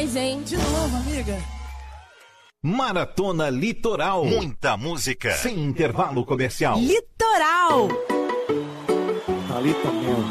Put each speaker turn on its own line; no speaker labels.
demais, hein?
De novo, amiga.
Maratona Litoral. Muita música. Sem intervalo comercial.
Litoral.
Thalita Mel.